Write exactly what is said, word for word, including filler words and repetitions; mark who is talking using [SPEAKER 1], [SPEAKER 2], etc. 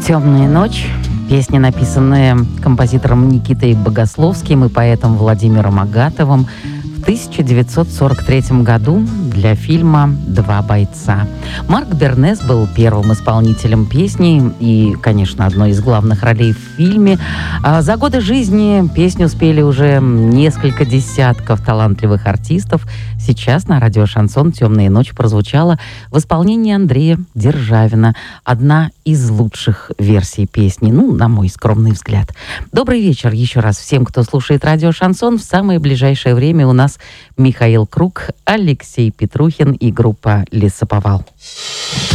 [SPEAKER 1] «Темная ночь». Песни, написанные композитором Никитой Богословским и поэтом Владимиром Агатовым в тысяча девятьсот сорок третьем году для фильма «Два бойца». Марк Бернес был первым исполнителем песни и, конечно, одной из главных ролей в фильме. А за годы жизни песню спели уже несколько десятков талантливых артистов. Сейчас на радио «Шансон» «Темная ночь» прозвучала в исполнении Андрея Державина. Одна из лучших версий песни, ну, на мой скромный взгляд. Добрый вечер еще раз всем, кто слушает радио «Шансон». В самое ближайшее время у нас Михаил Круг, Алексей Петрухин и группа «Лесоповал».